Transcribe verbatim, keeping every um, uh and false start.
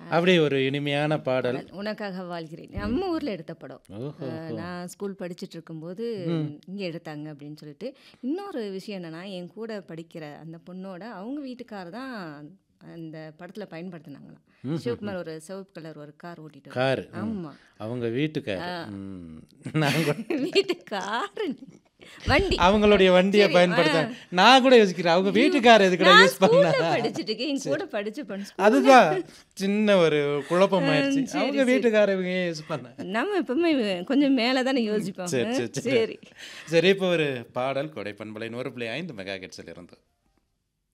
அப்படி ஒரு இனிமையான பாடல். பாடல் உனக்காக வாழ்கிறேன். நம்ம ஊரில் எடுத்த படம். ஓஹோ அஹ் நான் ஸ்கூல் படிச்சுட்டு இருக்கும்போது இங்கே எடுத்தாங்க அப்படின்னு சொல்லிட்டு. இன்னொரு விஷயம் என்னன்னா, என் கூட படிக்கிற அந்த பொண்ணோட அவங்க வீட்டுக்காரர் தான் அந்த படத்தில் பயன்படுத்தினாங்களாம். சிவகுமார் ஒரு சிவப்பு கலர் ஒரு கார் ஓட்டிட்டு வருவாரு. காரு ம். ஆமாம், அவங்க வீட்டுக்காரு ம். நாங்க வீட்டு காரு வண்டி. அவங்களுடைய வண்டியை சரி, பயன்படுத்த ஆ. நான் கூட யோசிக்கிறேன் அவங்க வீட்டுக்காரர் எதுக்கடா நான் யூஸ் பண்ணா. ஸ்கூல்ல படிச்சுட்டு இருக்கேன், என் கூட படிச்ச பொண்ணு ஸ்கூல். அதுதான் சின்ன ஒரு குழப்பம் ஆயிடுச்சு. சரி அவங்க சரி, வீட்டுக்காரர் இவங்க ஏன் யூஸ் பண்ண. நம்ம எப்பவுமே கொஞ்சம் மேலே தானே யோசிப்போம். சரி அஹ் சரி சரி சரி சரி இப்போ ஒரு பாடல் கொடை பண்பலை நூறு புள்ளி ஐந்து மெகா ஹெர்ட்ஸில் இருந்து